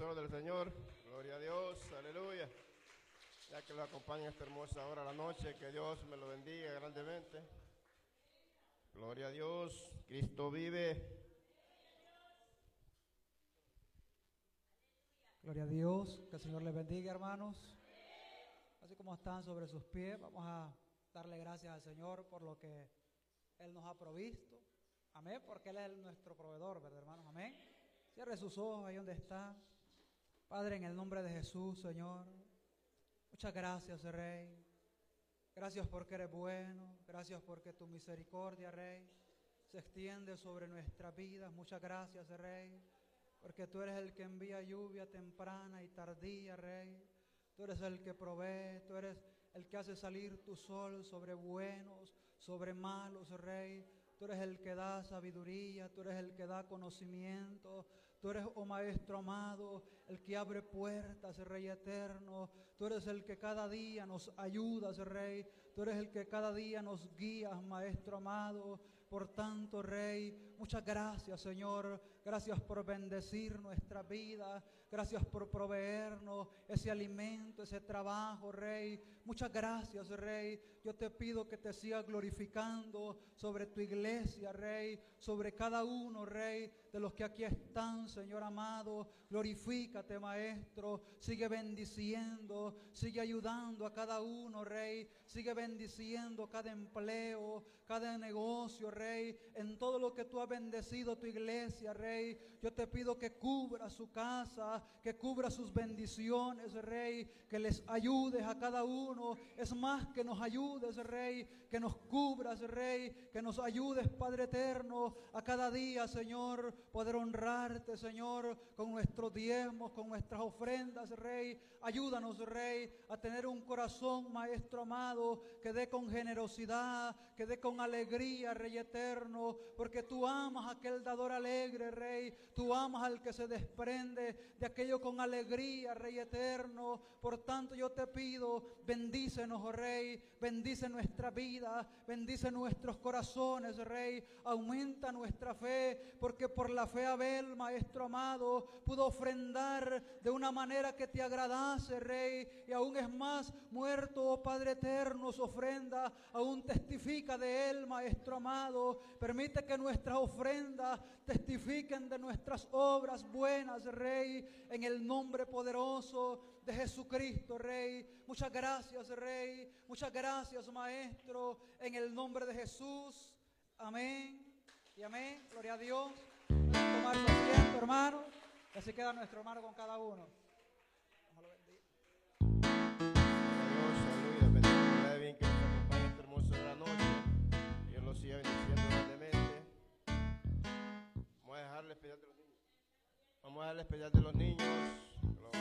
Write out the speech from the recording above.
tesoros del Señor. Gloria a Dios, aleluya. Ya que lo acompaña esta hermosa hora de la noche, que Dios me lo bendiga grandemente. Gloria a Dios, Cristo vive. Gloria a Dios, que el Señor les bendiga, hermanos. Así como están sobre sus pies, vamos a darle gracias al Señor por lo que Él nos ha provisto. Amén, porque Él es nuestro proveedor, ¿verdad, hermanos? Amén. Cierre sus ojos ahí donde está. Padre, en el nombre de Jesús, Señor, muchas gracias, Rey. Gracias porque eres bueno. Gracias porque tu misericordia, Rey, se extiende sobre nuestras vidas. Muchas gracias, Rey, porque tú eres el que envía lluvia temprana y tardía, Rey. Tú eres el que provee, tú eres el que hace salir tu sol sobre buenos, sobre malos, Rey. Tú eres el que da sabiduría, tú eres el que da conocimiento. Tú eres, oh Maestro amado, el que abre puertas, Rey eterno. Tú eres el que cada día nos ayudas, Rey. Tú eres el que cada día nos guías, Maestro amado. Por tanto, Rey, muchas gracias, Señor. Gracias por bendecir nuestra vida. Gracias por proveernos ese alimento, ese trabajo, Rey. Muchas gracias, Rey. Yo te pido que te sigas glorificando sobre tu iglesia, Rey. Sobre cada uno, Rey, de los que aquí están, Señor amado. Glorifícate, Maestro. Sigue bendiciendo, sigue ayudando a cada uno, Rey. Sigue bendiciendo cada empleo, cada negocio, Rey, en todo lo que tú has bendecido tu iglesia, Rey. Yo te pido que cubra su casa, que cubra sus bendiciones, Rey, que les ayudes a cada uno. Es más, que nos ayudes, Rey, que nos cubras, Rey, que nos ayudes, Padre eterno, a cada día, Señor, poder honrarte, Señor, con nuestros diezmos, con nuestras ofrendas, Rey. Ayúdanos, Rey, a tener un corazón, Maestro amado, que dé con generosidad, que dé con alegría, Rey eterno, porque tú amas a aquel dador alegre, Rey. Tú amas al que se desprende de aquello con alegría, Rey eterno. Por tanto, yo te pido, bendícenos, oh Rey, bendice nuestra vida, bendice nuestros corazones, Rey. Aumenta nuestra fe, porque por la fe Abel, Maestro amado, pudo ofrendar de una manera que te agradase, Rey, y aún es más, muerto, oh Padre eterno, su ofrenda aún testifica de él, Maestro amado. Permite que nuestras ofrendas testifiquen de nuestras obras buenas, Rey, en el nombre poderoso de Jesucristo, Rey. Muchas gracias, Rey. Muchas gracias, Maestro, en el nombre de Jesús. Amén y amén. Gloria a Dios. Pueden tomar su asiento, hermano. Y así queda nuestro hermano con cada uno. Dios lo bendiga. Dios, aleluya. Bendiga bien que nos acompañe esta hermosa hora de la noche. Dios los siga bendiciendo grandemente. Vamos a dejarle especial de los niños.